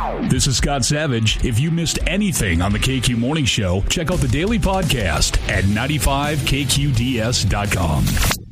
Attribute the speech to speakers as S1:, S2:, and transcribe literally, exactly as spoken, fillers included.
S1: This is Scott Savage. If you missed anything on the K Q Morning Show, check out the daily podcast at ninety-five K Q D S dot com.